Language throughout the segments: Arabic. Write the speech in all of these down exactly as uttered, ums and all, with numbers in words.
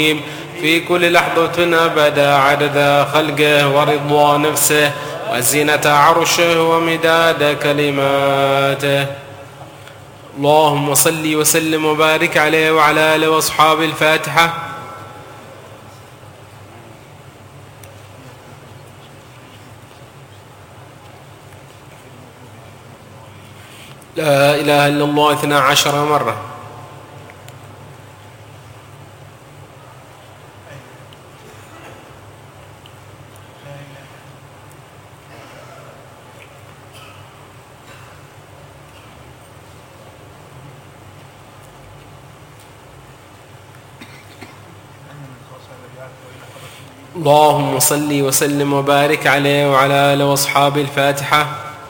في كل لحظة أبدا عدد خلقه ورضا نفسه وزينة عرشه ومداد كلماته. اللهم صل وسلم وبارك عليه وعلى آله وأصحابه. الفاتحة. لا إله إلا الله اثنا عشر مرة. اللهم صل وسلم وبارك عليه وعلى آله وأصحابه. الفاتحة.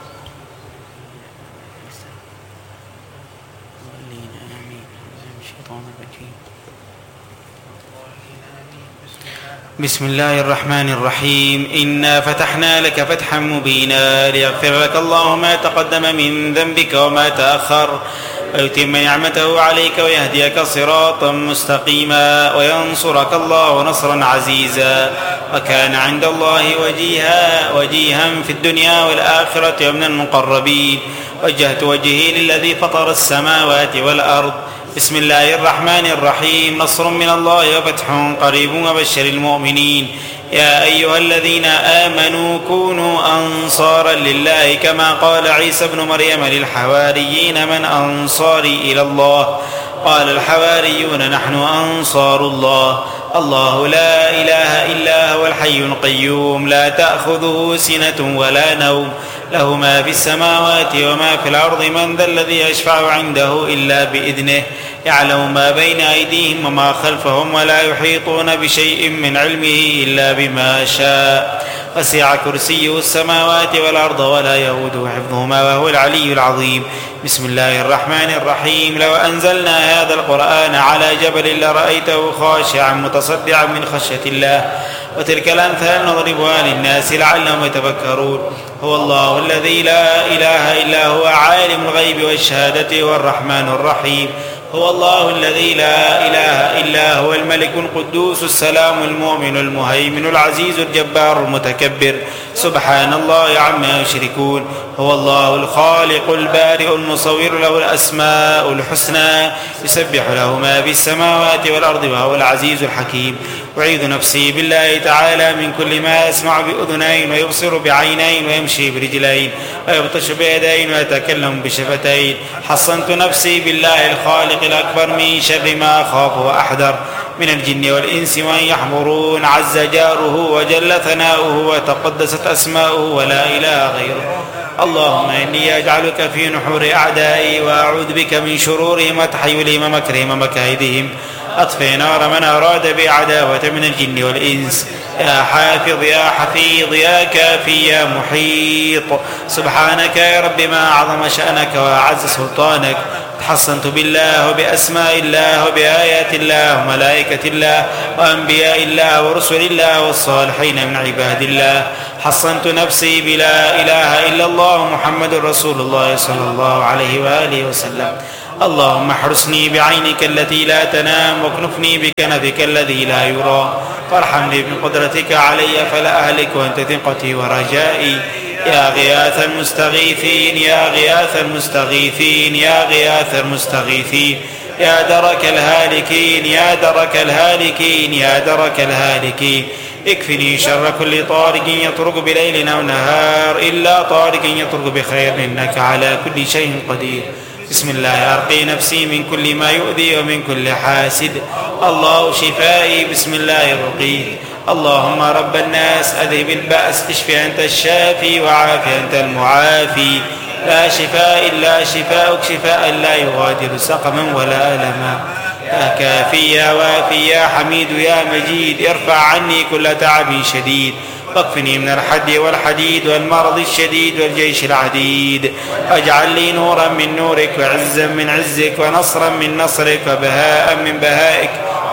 بسم الله الرحمن الرحيم. إنا فتحنا لك فتحا مبينا ليغفر لك الله ما تقدم من ذنبك وما تأخر ويتم نعمته عليك ويهديك صراطا مستقيما وينصرك الله نصرا عزيزا وكان عند الله وجيها وجيها في الدنيا والآخرة ومن المقربين. وجهت وجهي للذي فطر السماوات والأرض. بسم الله الرحمن الرحيم. نصر من الله وفتح قريب وبشر المؤمنين. يا أيها الذين آمنوا كونوا أنصارا لله كما قال عيسى ابن مريم للحواريين من أنصاري إلى الله قال الحواريون نحن أنصار الله. الله لا إله إلا هو الحي القيوم لا تأخذه سنة ولا نوم له ما في السماوات وما في الأرض من ذا الذي يشفع عنده إلا بإذنه يعلم ما بين أيديهم وما خلفهم ولا يحيطون بشيء من علمه إلا بما شاء وسع كرسيه السماوات والأرض ولا يؤوده حفظهما وهو العلي العظيم. بسم الله الرحمن الرحيم. لو أنزلنا هذا القرآن على جبل لرأيته خاشعا متصدعا من خشية الله وتلك الأمثال نضربها للناس لعلهم يتفكرون. هو الله الذي لا إله إلا هو عالم الغيب والشهادة هو الرحمن الرحيم. هو الله الذي لا إله إلا هو الملك القدوس السلام المؤمن المهيمن العزيز الجبار المتكبر سبحان الله عما يشركون. هو الله الخالق البارئ المصور له الأسماء الحسنى يسبح له ما في السماوات والأرض وهو العزيز الحكيم. أعيذ نفسي بالله تعالى من كل ما أسمع بأذنين ويبصر بعينين ويمشي برجلين ويبطش بيدين ويتكلم بشفتين. حصنت نفسي بالله الخالق الأكبر من شر ما أخاف وأحذر من الجن والإنس وأن يحضرون. عز جاره وجل ثناؤه وتقدست أسماؤه ولا إله غيره. اللهم إني أجعلك في نحور أعدائي وأعوذ بك من شرورهم وتحيلهم ومكرهم ومكايدهم. أطفئ نار من أراد بعداوة من الجن والإنس. يا حافظ يا حفيظ يا كافي يا محيط. سبحانك يا رب ما أعظم شأنك وأعز سلطانك. تحصنت بالله وبأسماء الله وبآيات الله وملائكة الله وأنبياء الله ورسل الله والصالحين من عباد الله. حصنت نفسي بلا إله إلا الله محمد رسول الله صلى الله عليه وآله وسلم. اللهم احرسني بعينك التي لا تنام واكنفني بكنفك الذي لا يرى وارحمني بقدرتك علي فلا أهلك وأنت ثقتي ورجائي. يا غياث المستغيثين يا غياث المستغيثين يا غياث المستغيثين يا درك الهالكين يا درك الهالكين يا درك الهالكين. اكفني شر كل طارق يطرق بليل أو نهار إلا طارق يطرق بخير إنك على كل شيء قدير. بسم الله أرقي نفسي من كل ما يؤذي ومن كل حاسد. الله شفائي بسم الله الرقيق. اللهم رب الناس أذهب البأس اشف أنت الشافي وعافي أنت المعافي. لا شفاء إلا شفاءك شفاء لا يغادر سقما ولا ألما. يا كافي يا وافي يا حميد يا مجيد ارفع عني كل تعب شديد واكفني من الحد والحديد والمرض الشديد والجيش العديد. واجعل لي نورا من نورك وعزا من عزك ونصرا من نصرك وبهاء من بهائك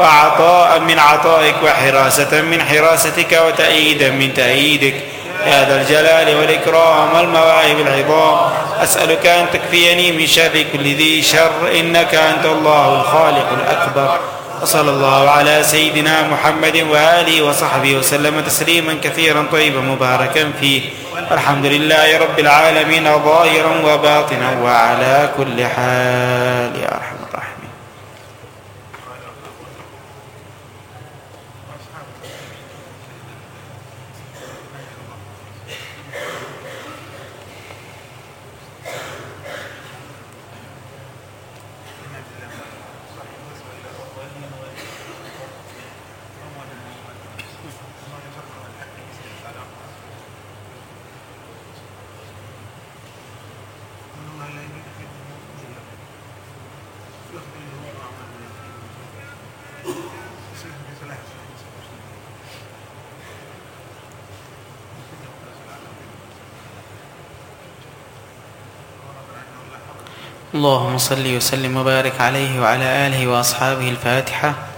وعطاء من عطائك وحراسة من حراستك وتأييدا من تأييدك يا ذا الجلال والإكرام والمواهب العظام. أسألك أن تكفيني من شر كل ذي شر إنك أنت الله الخالق الأكبر. وصلى الله على سيدنا محمد وآله وصحبه وسلم تسليما كثيرا طيبا مباركا فيه. الحمد لله رب العالمين ظاهرا وباطنا وعلى كل حال يا أرحم الراحمين. اللهم صل وسلم وبارك عليه وعلى آله وأصحابه. الفاتحة.